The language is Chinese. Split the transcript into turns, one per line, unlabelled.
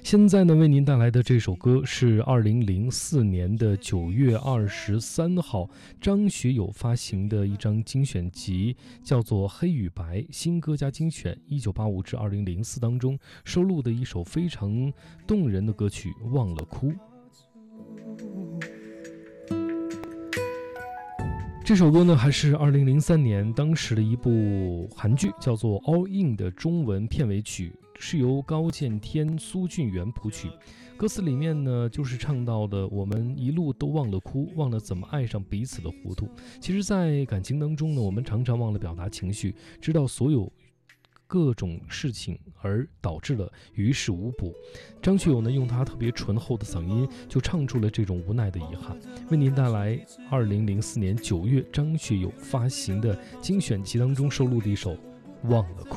现在呢，为您带来的这首歌是2004年的9月23号张学友发行的一张精选集，叫做《黑与白新歌加精选1985至2004》当中收录的一首非常动人的歌曲《忘了哭》。这首歌呢，还是2003年当时的一部韩剧叫做《All In》的中文片尾曲，是由高见天、苏俊元谱曲。歌词里面呢，就是唱到的我们一路都忘了哭，忘了怎么爱上彼此的糊涂。其实在感情当中呢，我们常常忘了表达情绪，知道所有各种事情而导致了于事无补。张学友呢，用他特别醇厚的嗓音就唱出了这种无奈的遗憾，为您带来2004年9月张学友发行的精选集当中收录的一首《忘了哭》。